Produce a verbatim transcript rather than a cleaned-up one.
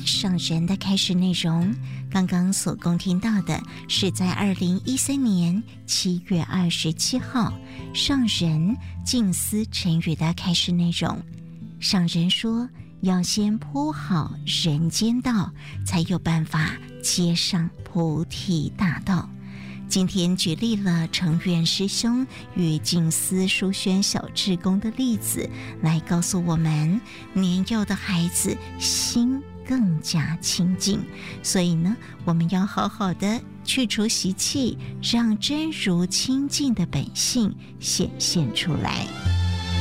上人的开示内容，刚刚所共听到的是在二零一三年七月二十七号上人静思晨语的开示内容。上人说，要先铺好人间道，才有办法接上菩提大道。今天举例了成愿师兄与静思书轩小志工的例子，来告诉我们，年幼的孩子心更加清净，所以呢，我们要好好的去除习气，让真如清净的本性显现出来。